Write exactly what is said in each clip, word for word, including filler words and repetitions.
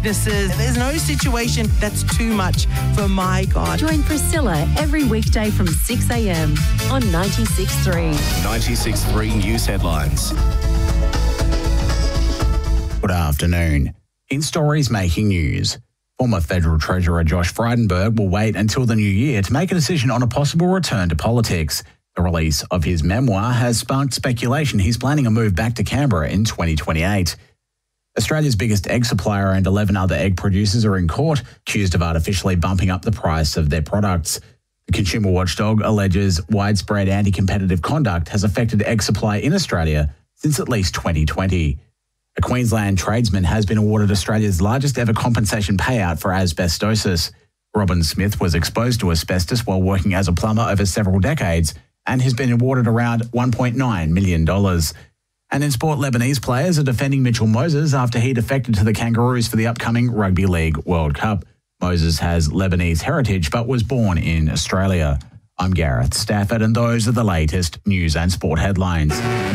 This is, there's no situation that's too much for my God. Join Priscilla every weekday from six a.m. on ninety-six point three. ninety-six point three News Headlines. Good afternoon. In stories making news, former Federal Treasurer Josh Frydenberg will wait until the new year to make a decision on a possible return to politics. The release of his memoir has sparked speculation he's planning a move back to Canberra in twenty twenty-eight. Australia's biggest egg supplier and eleven other egg producers are in court, accused of artificially bumping up the price of their products. The consumer watchdog alleges widespread anti-competitive conduct has affected egg supply in Australia since at least twenty twenty. A Queensland tradesman has been awarded Australia's largest ever compensation payout for asbestosis. Robin Smith was exposed to asbestos while working as a plumber over several decades and has been awarded around one point nine million dollars. And in sport, Lebanese players are defending Mitchell Moses after he defected to the Kangaroos for the upcoming Rugby League World Cup. Moses has Lebanese heritage but was born in Australia. I'm Gareth Stafford and those are the latest news and sport headlines.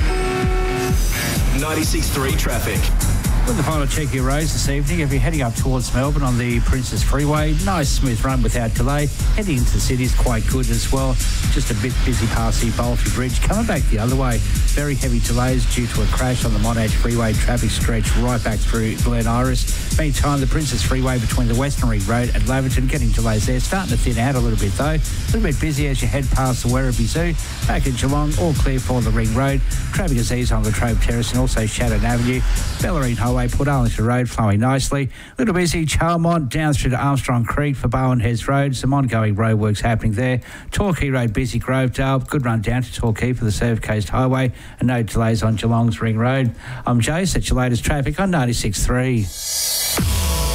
ninety-six point three traffic. With the final check your roads this evening, if you're heading up towards Melbourne on the Princess Freeway, nice smooth run without delay. Heading into the city is quite good as well. Just a bit busy past the Bolton Bridge. Coming back the other way, very heavy delays due to a crash on the Monash Freeway. Traffic stretch right back through Glen Iris. Meantime, the Princess Freeway between the Western Ring Road and Laverton, getting delays there. Starting to thin out a little bit though. A little bit busy as you head past the Werribee Zoo. Back in Geelong, all clear for the Ring Road. Traffic is eased on Latrobe Terrace and also Shannon Avenue. Bellarine Highway, Port Arlington Road flowing nicely. A little busy, Charlemont down through to Armstrong Creek for Bowen Heads Road. Some ongoing roadworks happening there. Torquay Road busy, Grovedale. Good run down to Torquay for the Surf Coast Highway and no delays on Geelong's Ring Road. I'm Jace, that's your latest traffic on ninety-six point three.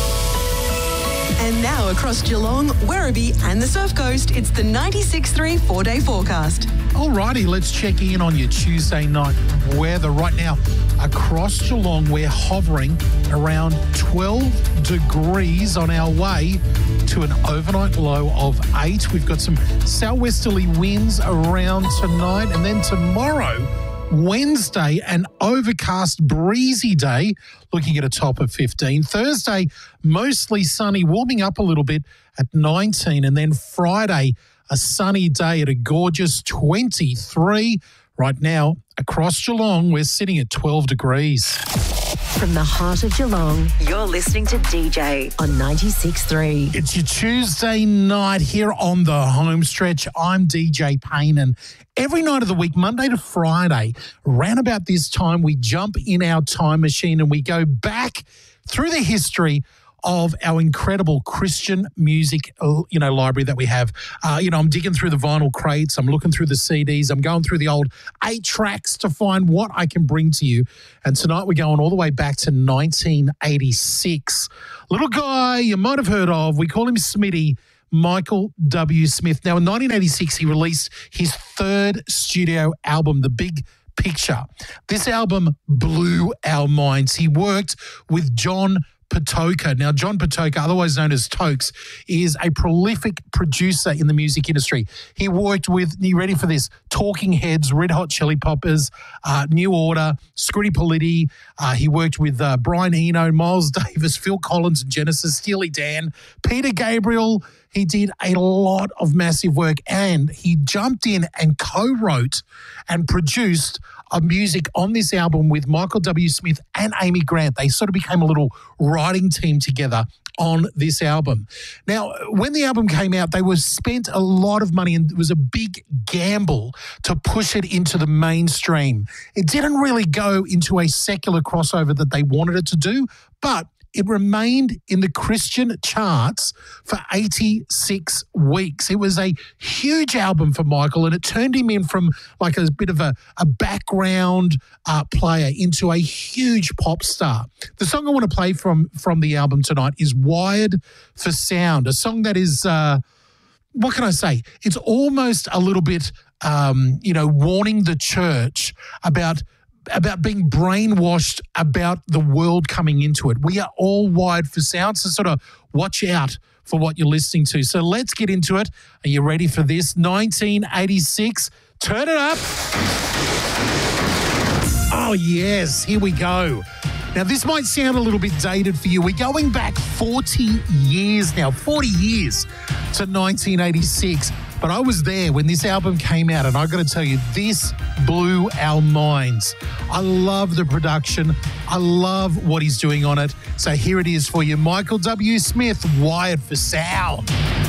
And now across Geelong, Werribee and the Surf Coast, it's the ninety-six point three four-day forecast. Alrighty, let's check in on your Tuesday night weather. Right now, across Geelong, we're hovering around twelve degrees on our way to an overnight low of eight. We've got some southwesterly winds around tonight, and then tomorrow, Wednesday, an overcast, breezy day, looking at a top of fifteen. Thursday, mostly sunny, warming up a little bit at nineteen. And then Friday, a sunny day at a gorgeous twenty-three. Right now, across Geelong, we're sitting at twelve degrees. From the heart of Geelong, you're listening to D J on ninety-six point three. It's your Tuesday night here on the home stretch. I'm D J Payne, and every night of the week, Monday to Friday, around about this time, we jump in our time machine and we go back through the history of our incredible Christian music, you know, library that we have. Uh, you know, I'm digging through the vinyl crates. I'm looking through the C Ds. I'm going through the old eight tracks to find what I can bring to you. And tonight we're going all the way back to nineteen eighty-six. Little guy you might have heard of. We call him Smitty. Michael W. Smith. Now, in nineteen eighty-six, he released his third studio album, The Big Picture. This album blew our minds. He worked with John Patoka. Now, John Patoka, otherwise known as Tokes, is a prolific producer in the music industry. He worked with, are you ready for this? Talking Heads, Red Hot Chili Poppers, uh, New Order, Scritti Politti. Uh, he worked with uh, Brian Eno, Miles Davis, Phil Collins, Genesis, Steely Dan, Peter Gabriel. He did a lot of massive work, and he jumped in and co-wrote and produced a music on this album with Michael W. Smith and Amy Grant. They sort of became a little writing team together on this album. Now, when the album came out, they were spent a lot of money, and it was a big gamble to push it into the mainstream. It didn't really go into a secular crossover that they wanted it to do, but it remained in the Christian charts for eighty-six weeks. It was a huge album for Michael, and it turned him in from like a bit of a, a background uh, player into a huge pop star. The song I want to play from, from the album tonight is Wired for Sound, a song that is, uh, what can I say? It's almost a little bit, um, you know, warning the church about about being brainwashed about the world coming into it. We are all wired for sound, so sort of watch out for what you're listening to. So let's get into it. Are you ready for this? nineteen eighty-six, turn it up. Oh, yes, here we go. Now, this might sound a little bit dated for you. We're going back forty years now, forty years to nineteen eighty-six. But I was there when this album came out, and I got to tell you, this blew our minds. I love the production. I love what he's doing on it. So here it is for you. Michael W. Smith, Wired for Sound.